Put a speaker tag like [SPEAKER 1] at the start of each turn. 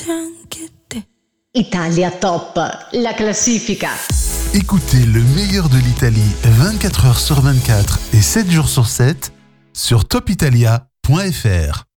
[SPEAKER 1] anche te.
[SPEAKER 2] Italia Top, la classifica.
[SPEAKER 3] Écoutez le meilleur de l'Italie 24 heures sur 24 et 7 jours sur 7 sur topitalia.fr.